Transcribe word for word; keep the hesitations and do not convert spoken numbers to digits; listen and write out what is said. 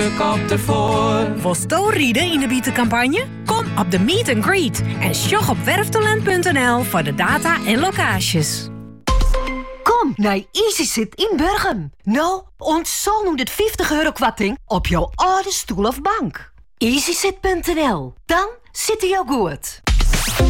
kop ervoor. Wil rieden in de bietencampagne? Kom op de Meet and Greet en sjog op werftalent punt n l voor de data en locaties. Kom naar EasySit in Burgum. Nou, ons honderdvijftig euro kwatting op jouw oude stoel of bank. EasySit punt n l. Dan zit je goed.